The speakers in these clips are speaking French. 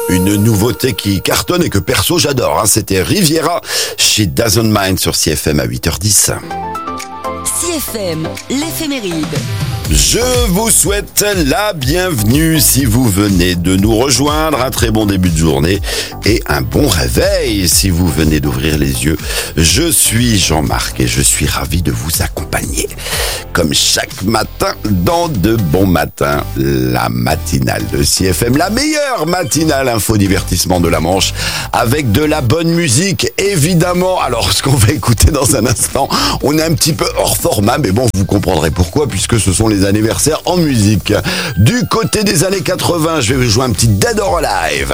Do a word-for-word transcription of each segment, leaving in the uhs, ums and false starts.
Une nouveauté qui cartonne et que perso j'adore, hein. C'était Riviera chez Doesn't Mind sur C F M à huit heures dix. C F M, l'éphéméride. Je vous souhaite la bienvenue si vous venez de nous rejoindre. Un très bon début de journée et un bon réveil si vous venez d'ouvrir les yeux. Je suis Jean-Marc et je suis ravi de vous accompagner. Comme chaque matin, dans de bons matins, la matinale de C F M, la meilleure matinale info-divertissement de la Manche, avec de la bonne musique, évidemment. Alors, ce qu'on va écouter dans un instant, on est un petit peu hors format, mais bon, vous comprendrez pourquoi, puisque ce sont les anniversaires en musique. Du côté des années quatre-vingts, je vais vous jouer un petit Dead or Alive.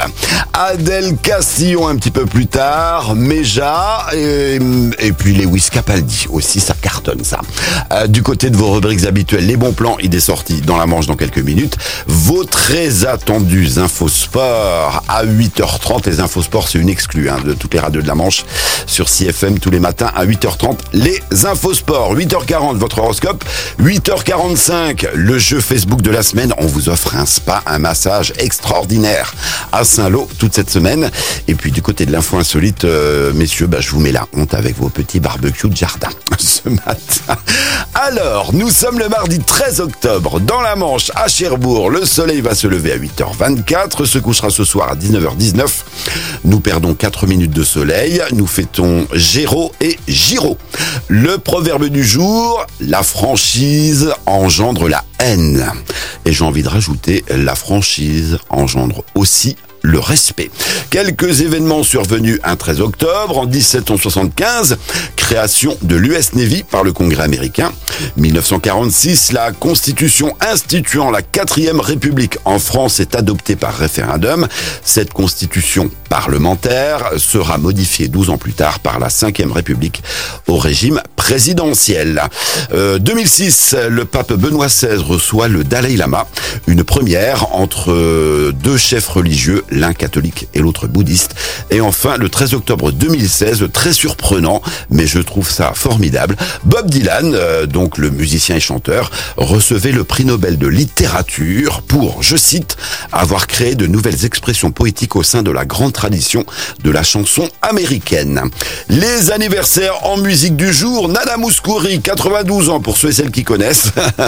Adèle Castillon un petit peu plus tard, Meja, et, et puis Lewis Capaldi aussi, ça cartonne ça. Euh, du côté de vos rubriques habituelles, les bons plans, idées sorties dans la Manche dans quelques minutes. Vos très attendus infosports à huit heures trente. Les infosports, c'est une exclue hein, de toutes les radios de la Manche sur C F M tous les matins à huit heures trente. Les infosports, huit heures quarante, votre horoscope. huit heures quarante-cinq, le jeu Facebook de la semaine. On vous offre un spa, un massage extraordinaire à Saint-Lô toute cette semaine. Et puis du côté de l'info insolite, euh, messieurs, bah, je vous mets la honte avec vos petits barbecues de jardin ce matin. Alors, nous sommes le mardi treize octobre dans la Manche à Cherbourg. Le soleil va se lever à huit heures vingt-quatre, se couchera ce soir à dix-neuf heures dix-neuf. Nous perdons quatre minutes de soleil. Nous fêtons Géraud et Giraud. Le proverbe du jour, la franchise engendre la haine. Et j'ai envie de rajouter, la franchise engendre aussi le respect. Quelques événements survenus un treize octobre. En dix-sept cent soixante-quinze, création de l'U S Navy par le Congrès américain. dix-neuf cent quarante-six, la Constitution instituant la quatrième République en France est adoptée par référendum. Cette Constitution parlementaire sera modifiée douze ans plus tard par la cinquième République au régime présidentiel. Euh, deux mille six, le pape Benoît seize reçoit le Dalai Lama. Une première entre deux chefs religieux, l'un catholique et l'autre bouddhiste. Et enfin, le treize octobre deux mille seize, très surprenant, mais je trouve ça formidable, Bob Dylan, euh, donc le musicien et chanteur, recevait le prix Nobel de littérature pour, je cite, avoir créé de nouvelles expressions poétiques au sein de la grande tradition de la chanson américaine. Les anniversaires en musique du jour, Nana Mouskouri, quatre-vingt-douze ans pour ceux et celles qui connaissent.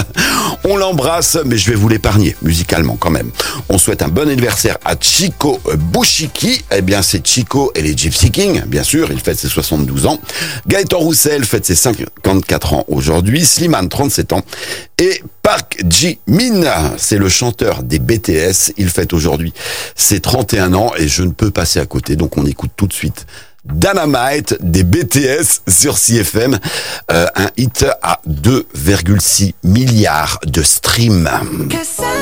On l'embrasse, mais je vais vous l'épargner musicalement quand même. On souhaite un bon anniversaire à Chico Bouchiki. Eh bien, c'est Chico et les Gypsy Kings, bien sûr, il fête ses soixante-douze ans. Gaëtan Roussel fête ses cinquante-quatre ans aujourd'hui. Slimane, trente-sept ans. Et Park Ji-min, c'est le chanteur des B T S. Il fête aujourd'hui ses trente et un ans et je ne peux passer à côté, donc on écoute tout de suite Dynamite des B T S sur C F M, euh, un hit à deux virgule six milliards de streams.